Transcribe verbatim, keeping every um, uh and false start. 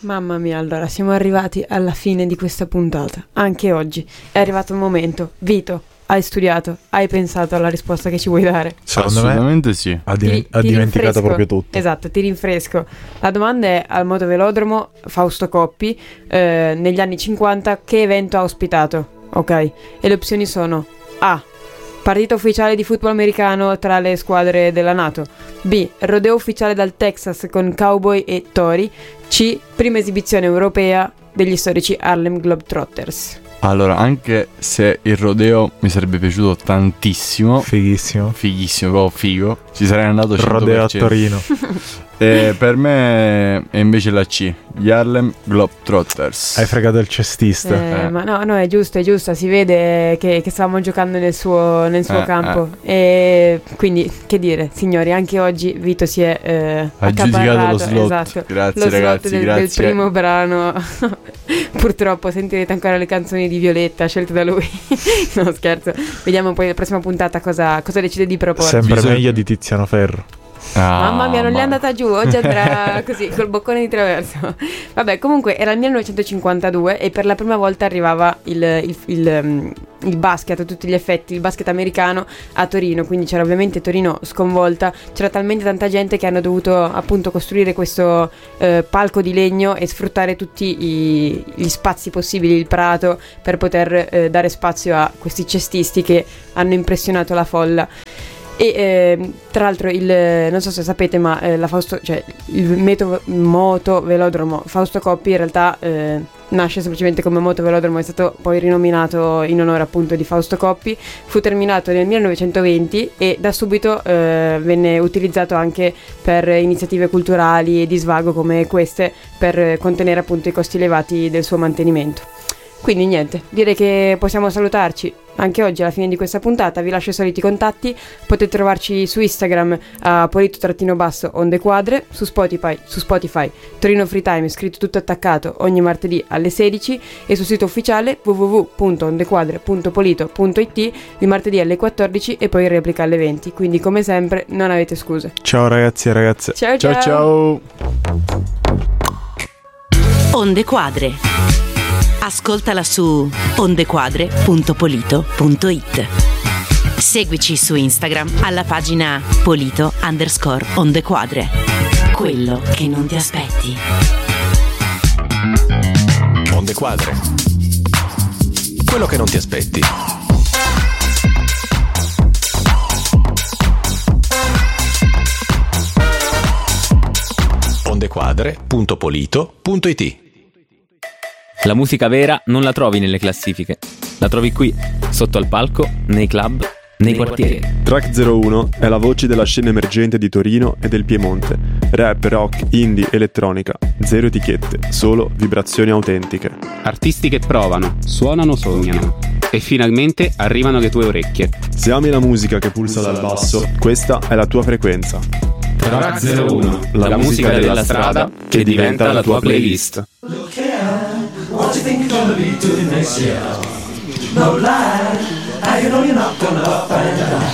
Mamma mia, allora siamo arrivati alla fine di questa puntata. Anche oggi è arrivato il momento. Vito, hai studiato, hai pensato alla risposta che ci vuoi dare? Secondo Assolutamente me sì. ha, di- Ti- ha ti dimenticato rinfresco. proprio tutto. Esatto, ti rinfresco. La domanda è: al motovelodromo Fausto Coppi eh, negli anni cinquanta che evento ha ospitato? Ok, e le opzioni sono A. Partita ufficiale di football americano tra le squadre della NATO. B. Rodeo ufficiale dal Texas con cowboy e tori. C. Prima esibizione europea degli storici Harlem Globetrotters. Allora, anche se il rodeo mi sarebbe piaciuto tantissimo, Fighissimo. fighissimo, proprio figo, ci sarei andato cento per cento. Rodeo a Torino. E per me è invece la C, gli Harlem Globetrotters. Hai fregato il cestista. Eh, Eh. Ma no, no, è giusto, è giusto. Si vede che, che stavamo giocando nel suo, nel suo Eh, campo. E quindi, che dire, signori, anche oggi Vito si è eh, Ha giudicato lo accaparrato, slot. esatto, Grazie lo slot ragazzi, del, grazie. del primo brano. Purtroppo sentirete ancora le canzoni di Violetta scelte da lui. No, scherzo. Vediamo poi la prossima puntata cosa, cosa decide di proporre. Sempre Bisogna- meglio di Tiziano Ferro. Ah, Mamma mia, non ma- l'è andata giù, oggi andrà così, col boccone di traverso. Vabbè, comunque era il millenovecentocinquantadue e per la prima volta arrivava il, il, il, um, il basket a tutti gli effetti, il basket americano a Torino, quindi c'era ovviamente Torino sconvolta, c'era talmente tanta gente che hanno dovuto appunto costruire questo eh, palco di legno e sfruttare tutti i, gli spazi possibili, il prato, per poter eh, dare spazio a questi cestisti che hanno impressionato la folla. E eh, tra l'altro il non so se sapete, ma eh, la Fausto, cioè il meto, motovelodromo Fausto Coppi in realtà eh, nasce semplicemente come motovelodromo, è stato poi rinominato in onore appunto di Fausto Coppi, fu terminato nel millenovecentoventi e da subito eh, venne utilizzato anche per iniziative culturali e di svago come queste, per contenere appunto i costi elevati del suo mantenimento. Quindi niente, direi che possiamo salutarci anche oggi alla fine di questa puntata. Vi lascio i soliti contatti, potete trovarci su Instagram a polito-onde quadre, su Spotify, su Spotify Torino Free Time scritto tutto attaccato ogni martedì alle sedici e sul sito ufficiale w w w punto ondequadre punto polito punto i t il martedì alle quattordici e poi in replica alle venti, quindi come sempre non avete scuse. Ciao ragazzi e ragazze. Ciao ciao, Ciao ciao. Onde Quadre. Ascoltala su ondequadre punto polito punto i t. Seguici su Instagram alla pagina polito underscore ondequadre. Quello che non ti aspetti. Onde Quadre. Quello che non ti aspetti. ondequadre punto polito punto i t. La musica vera non la trovi nelle classifiche, la trovi qui, sotto al palco, nei club, nei quartieri. Track zero uno è la voce della scena emergente di Torino e del Piemonte. Rap, rock, indie, elettronica. Zero etichette, solo vibrazioni autentiche. Artisti che provano, suonano, sognano e finalmente arrivano alle tue orecchie. Se ami la musica che pulsa dal basso, questa è la tua frequenza. Track zero uno, La, la musica della strada che diventa la tua playlist. What you think you're gonna be doing next year? No lie, how you know you're not gonna find out.